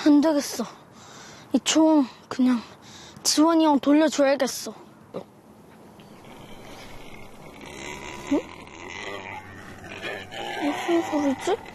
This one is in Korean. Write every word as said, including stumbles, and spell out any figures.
안 되겠어. 이 총 그냥 지원이 형 돌려줘야겠어. 응? 무슨 소리지?